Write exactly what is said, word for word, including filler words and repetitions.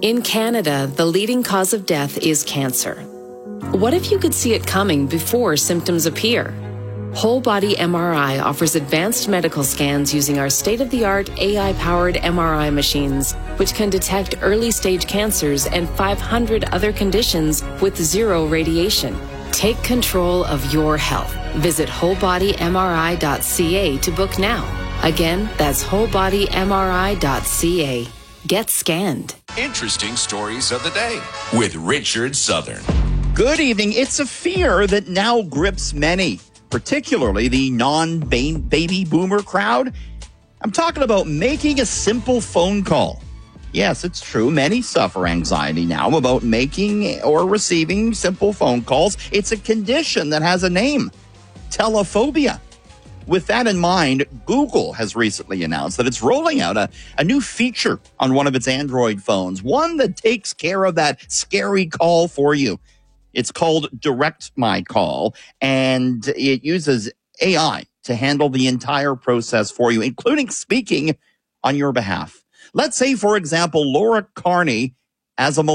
In Canada, the leading cause of death is cancer. What if you could see it coming before symptoms appear? Whole Body M R I offers advanced medical scans using our state-of-the-art A I-powered M R I machines, which can detect early-stage cancers and five hundred other conditions with zero radiation. Take control of your health. Visit whole body M R I dot C A to book now. Again, that's whole body M R I dot C A. Get scanned. Interesting stories of the day with Richard Southern. Good evening. It's a fear that now grips many, particularly the non-baby boomer crowd. I'm talking about making a simple phone call. Yes, it's true. Many suffer anxiety now about making or receiving simple phone calls. It's a condition that has a name, telephobia. With that in mind, Google has recently announced that it's rolling out a, a new feature on one of its Android phones, one that takes care of that scary call for you. It's called Direct My Call, and it uses A I to handle the entire process for you, including speaking on your behalf. Let's say, for example, Laura Carney, as a